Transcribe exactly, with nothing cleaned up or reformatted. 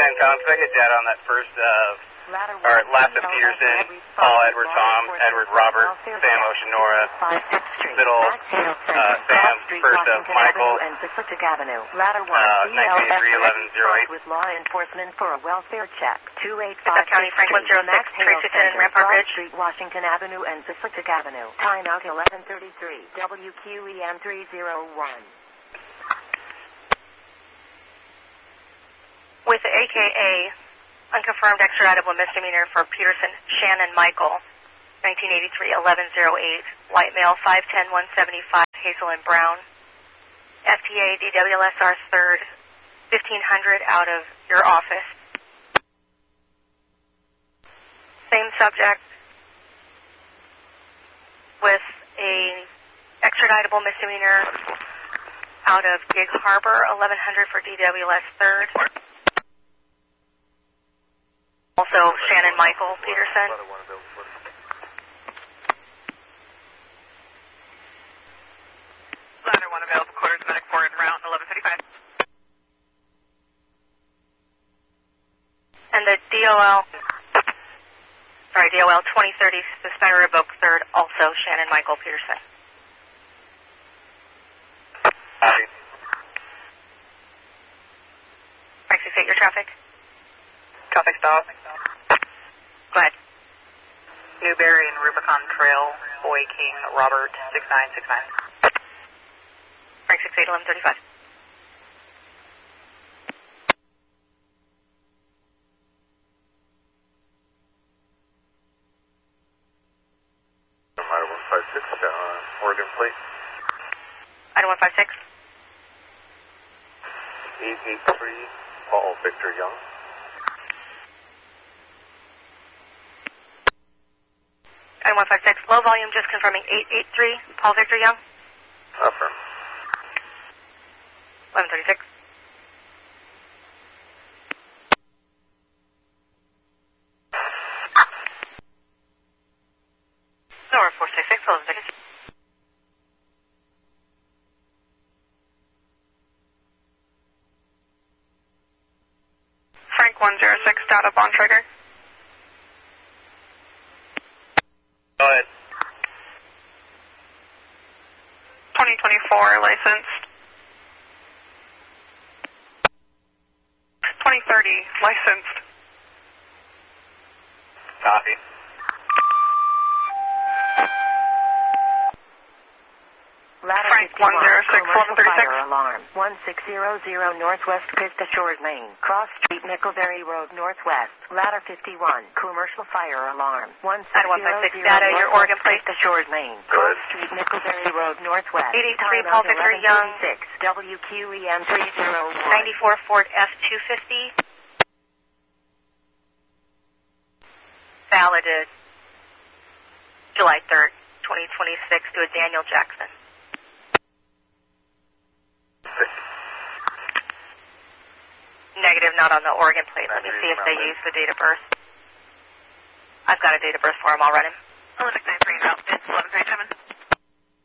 ten, Colin, could I get data on that first, uh, or last of Peterson, Paul, Edward, Tom, Edward, Robert, Sam, Ocean, Nora, Middle, uh, Sam, first of Michael, uh, nineteen eighty-three, eleven oh eight. With law enforcement for a welfare check. two eight five Utah County, Franklin zero six, Tracyton and Rampart Ridge. Street, Washington Avenue and Pacific Avenue. Time out eleven thirty-three. W Q E M three oh one. With the A K A, unconfirmed extraditable misdemeanor for Peterson Shannon Michael, nineteen eighty-three, eleven oh eight, white male, five ten, one seventy-five, Hazel and Brown. F T A, D W L S R third, fifteen hundred out of your office. Same subject with a extraditable misdemeanor out of Gig Harbor, eleven hundred for D W L S third. Also, Shannon Michael Peterson. Ladder one available, quarters, medic forward, route eleven fifty-five. And the D O L, sorry, D O L twenty thirty, suspender revoked third, also Shannon Michael Peterson. Copy. Frank six eight, your traffic. Traffic stop. Go ahead. Newberry and Rubicon Trail, Boy King, Robert, six nine six nine. Frank six eight, eleven thirty-five. Item one five six, uh, Oregon plate. Item one five six. eight eight three, Paul Victor Young. Item one five six, low volume, just confirming eight eight three, Paul Victor Young. Affirm. eleven thirty-six. Nora four six six, eleven thirty-six. Frank one zero six, data bond trigger. Go ahead. twenty twenty-four licensed. twenty thirty licensed. Copy. Ladder Frank one zero six, eleven thirty-six. fire alarm. one six zero zero Northwest Vista Shores Lane. Cross Street, Nickelberry Road, Northwest. Ladder fifty-one. Commercial fire alarm. one six zero zero data, your Oregon plate. Vista Shores Lane. Cross Street, Nickelberry Road, Northwest. eight eight three, Time Paul out Victor Young. W Q E M three oh one. ninety-four Ford F two fifty. Valided July third, twenty twenty-six to a Daniel Jackson. Negative, not on the Oregon plate. Let me see if they use the date of birth. I've got a date of birth for him. I'll run him. Olympic nine three, out. It's eleven thirty-seven.